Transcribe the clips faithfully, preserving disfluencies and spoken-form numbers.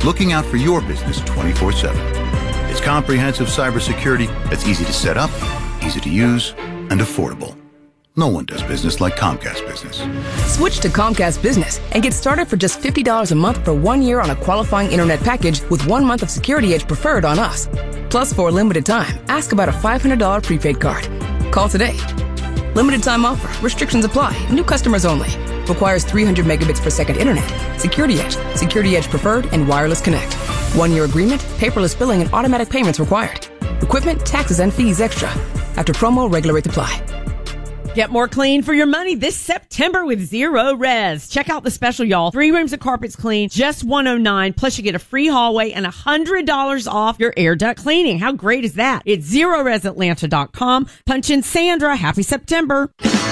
looking out for your business twenty-four seven. It's comprehensive cybersecurity that's easy to set up, easy to use, and affordable. No one does business like Comcast Business. Switch to Comcast Business and get started for just fifty dollars a month for one year on a qualifying internet package with one month of Security Edge Preferred on us. Plus, for a limited time, ask about a five hundred dollars prepaid card. Call today. Limited time offer. Restrictions apply. New customers only. Requires three hundred megabits per second internet. Security Edge, Security Edge Preferred, and Wireless Connect. One-year agreement, paperless billing, and automatic payments required. Equipment, taxes, and fees extra. After promo, regular rates apply. Get more clean for your money this September with Zero Res. Check out the special, y'all. Three rooms of carpets clean, just one hundred nine dollars. Plus, you get a free hallway and one hundred dollars off your air duct cleaning. How great is that? It's zero res atlanta dot com. Punch in Sandra. Happy September.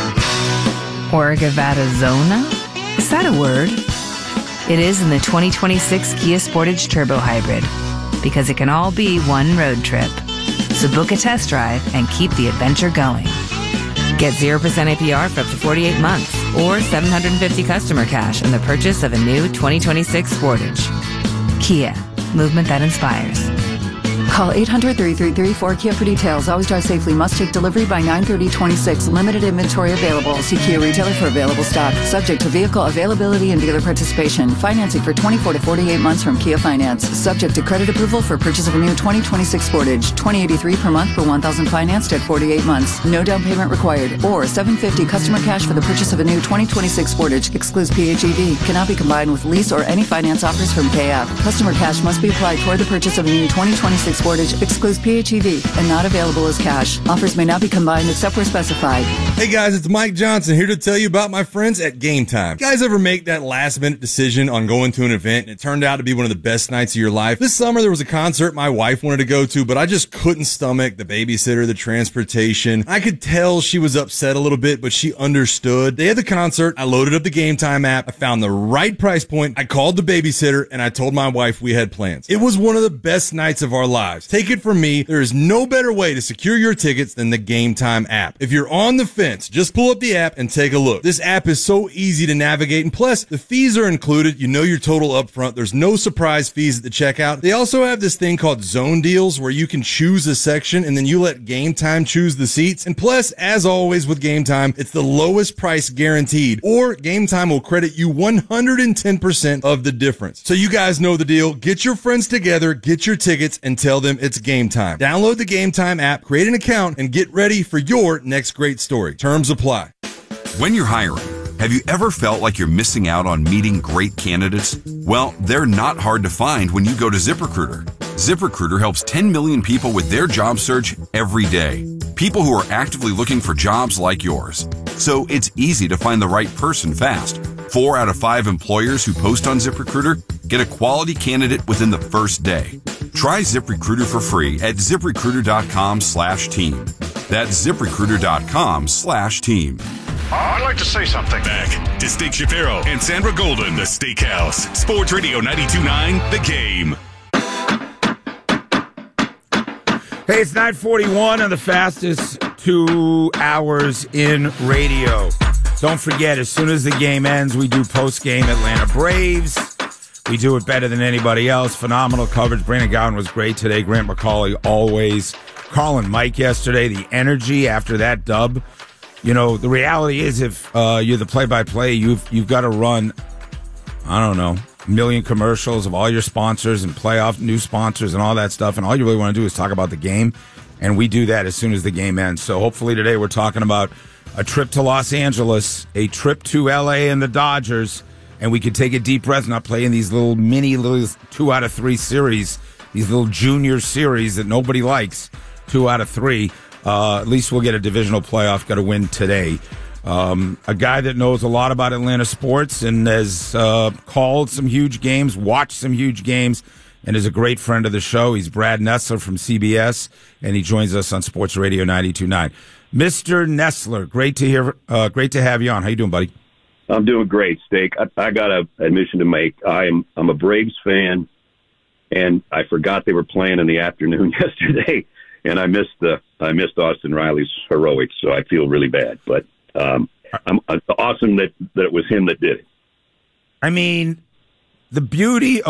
Orgavattazona? Is that a word? It is in the twenty twenty-six Kia Sportage Turbo Hybrid, because it can all be one road trip. So book a test drive and keep the adventure going. Get zero percent A P R for up to forty-eight months or seven hundred fifty customer cash on the purchase of a new twenty twenty-six Sportage. Kia, movement that inspires. Call eight hundred, three three three, four Kia for details. Always drive safely. Must take delivery by nine thirty twenty-six. Limited inventory available. See Kia retailer for available stock. Subject to vehicle availability and dealer participation. Financing for twenty-four to forty-eight months from Kia Finance. Subject to credit approval for purchase of a new twenty twenty-six Sportage. twenty eighty-three per month for one thousand financed at forty-eight months. No down payment required. Or seven hundred fifty customer cash for the purchase of a new twenty twenty-six Sportage. Excludes P H E V. Cannot be combined with lease or any finance offers from K F. Customer cash must be applied toward the purchase of a new twenty twenty-six Sportage. Excludes P H E V and not available as cash. Offers may not be combined except where specified. Hey guys, it's Mike Johnson here to tell you about my friends at Game Time. You guys ever make that last minute decision on going to an event and it turned out to be one of the best nights of your life? This summer there was a concert my wife wanted to go to, but I just couldn't stomach the babysitter, the transportation. I could tell she was upset a little bit, but she understood. Day of the concert, I loaded up the Game Time app. I found the right price point. I called the babysitter and I told my wife we had plans. It was one of the best nights of our lives. Take it from me, there is no better way to secure your tickets than the Game Time app. If you're on the fence, just pull up the app and take a look. This app is so easy to navigate, and plus, the fees are included. You know your total upfront. There's no surprise fees at the checkout. They also have this thing called Zone Deals, where you can choose a section, and then you let Game Time choose the seats. And plus, as always with Game Time, it's the lowest price guaranteed, or Game Time will credit you one hundred ten percent of the difference. So you guys know the deal. Get your friends together, get your tickets, and tell them it's Game Time. Download the Game Time app, create an account, and get ready for your next great story. Terms apply. When you're hiring, have you ever felt like you're missing out on meeting great candidates? Well, they're not hard to find when you go to ZipRecruiter. ZipRecruiter helps ten million people with their job search every day. People who are actively looking for jobs like yours. So it's easy to find the right person fast. Four out of five employers who post on ZipRecruiter get a quality candidate within the first day. Try ZipRecruiter for free at ZipRecruiter.com slash team. That's ZipRecruiter.com slash team. I'd like to say something. Back to Steak Shapiro and Sandra Golden, the Steakhouse. Sports Radio ninety-two point nine, The Game. Hey, it's nine forty-one on the fastest two hours in radio. Don't forget, as soon as the game ends, we do post-game Atlanta Braves. We do it better than anybody else. Phenomenal coverage. Brandon Gowan was great today. Grant McCauley always. Carl and Mike yesterday. The energy after that dub. You know, the reality is if uh, you're the play-by-play, you've you've got to run, I don't know, a million commercials of all your sponsors and playoff new sponsors and all that stuff. And all you really want to do is talk about the game. And we do that as soon as the game ends. So hopefully today we're talking about a trip to Los Angeles, a trip to L A and the Dodgers, and we could take a deep breath, not play in these little mini little two out of three series, these little junior series that nobody likes, two out of three. Uh, at least we'll get a divisional playoff, got to win today. Um, a guy that knows a lot about Atlanta sports and has uh, called some huge games, watched some huge games, and is a great friend of the show. He's Brad Nessler from C B S, and he joins us on Sports Radio ninety-two point nine. Mister Nessler, great to hear. Uh, great to have you on. How you doing, buddy? I'm doing great, Steak. I, I got an admission to make. I'm I'm a Braves fan, and I forgot they were playing in the afternoon yesterday, and I missed the I missed Austin Riley's heroics, so I feel really bad. But um, I'm it's awesome that that it was him that did it. I mean, the beauty